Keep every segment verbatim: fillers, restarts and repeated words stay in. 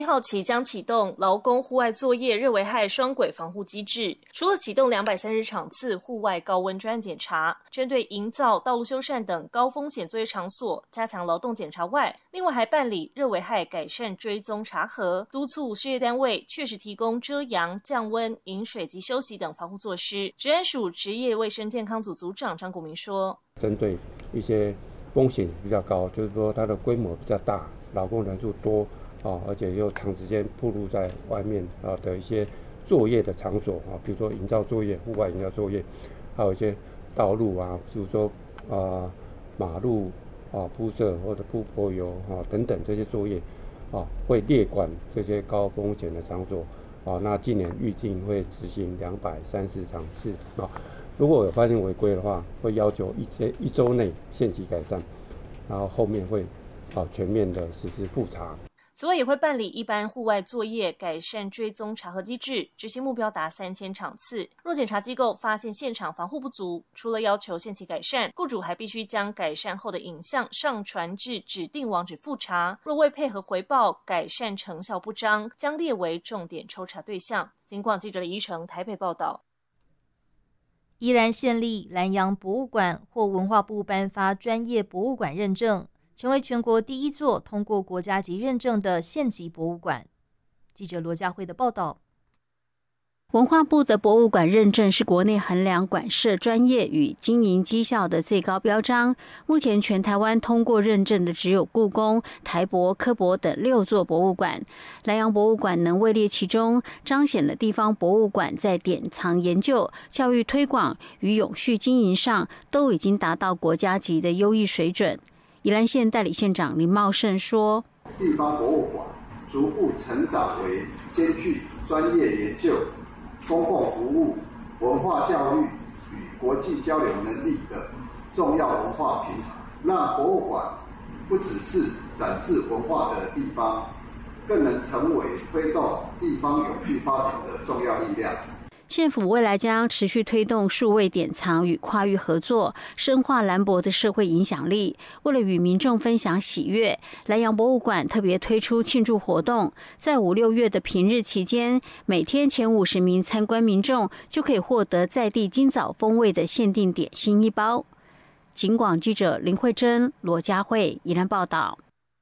一号起将启动劳工户外作业热危害双轨防护机制，除了启动两百三十场次户外高温专案检查，针对营造、道路修缮等高风险作业场所加强劳动检查外，另外还办理热危害改善追踪查核，督促事业单位确实提供遮阳、降温、饮水及休息等防护措施。职安署职业卫生健康组组长张国民说， 针对一些风险比较高，就是说它的规模比较大，劳工人数多啊，而且又长时间暴露在外面啊的一些作业的场所啊，比如说营造作业、户外营造作业，还有一些道路啊，比如说啊马路啊铺设或者铺柏油啊等等这些作业啊，会列管这些高风险的场所啊。那今年预定会执行两百三十场次啊。如果有发现违规的话，会要求一周一周内限期改善，然后后面会啊全面的实施复查。 此外，也会办理一般户外作业改善追踪查核机制，执行目标达三千场次。若检查机构发现现场防护不足，除了要求限期改善，雇主还必须将改善后的影像上传至指定网址复查。若未配合回报，改善成效不彰，将列为重点抽查对象。警广记者李依成台北报道。 宜兰县立兰阳博物馆获文化部颁发专业博物馆认证，成为全国第一座通过国家级认证的县级博物馆。记者罗家辉的报道。 文化部的博物馆认证是国内衡量馆舍专业与经营绩效的最高标章。目前全台湾通过认证的只有故宫、台博、科博等六座博物馆。兰阳博物馆能位列其中，彰显了地方博物馆在典藏研究、教育推广与永续经营上都已经达到国家级的优异水准。宜兰县代理县长林茂胜说：“ 地方博物馆逐步成长为兼具专业研究、公共服务、文化教育与国际交流能力的重要文化平台，让博物馆不只是展示文化的地方，更能成为推动地方永续发展的重要力量。” 县府未来将持续推动数位典藏与跨域合作，深化兰博的社会影响力。为了与民众分享喜悦，兰阳博物馆特别推出庆祝活动，在五六月的平日期间，每天前五十名参观民众就可以获得在地今早风味的限定点心一包。警广记者林慧珍、罗佳慧宜兰报道。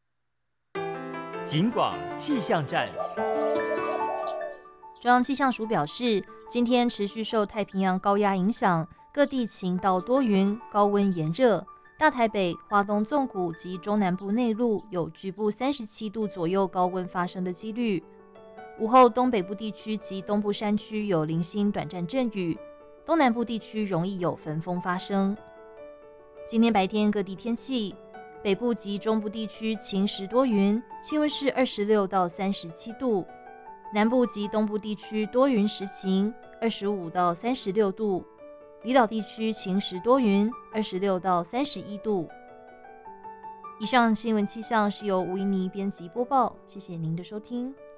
警广气象站。 中央气象署表示，今天持续受太平洋高压影响，各地晴到多云，高温炎热。大台北、花东纵谷及中南部内陆有局部三十七度左右高温发生的几率。午后东北部地区及东部山区有零星短暂阵雨，东南部地区容易有焚风发生。今天白天各地天气，北部及中部地区晴时多云，气温是二十六到三十七度。南部及东部地区多云时晴，二十五到三十六度；离岛地区晴时多云，二十六到三十一度。以上新闻气象是由吴怡妮编辑播报，谢谢您的收听。